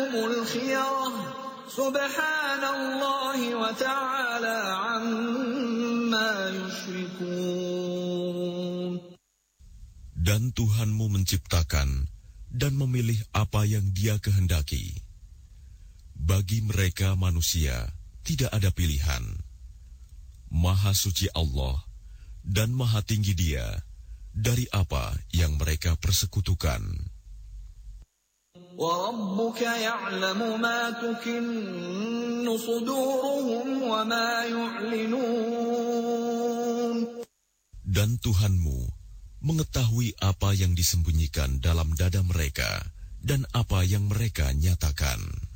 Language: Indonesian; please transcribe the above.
lahumul khiyarah subhanallahi wa ta'ala amma yushrikun. Dan Tuhanmu menciptakan dan memilih apa yang Dia kehendaki. Bagi mereka manusia tidak ada pilihan. Maha suci Allah dan maha tinggi Dia dari apa yang mereka persekutukan. وَرَبُّكَ يَعْلَمُ مَا تُكِنُّ صُدُورُهُمْ وَمَا يُعْلِنُونَ. Dan Tuhanmu mengetahui apa yang disembunyikan dalam dada mereka dan apa yang mereka nyatakan.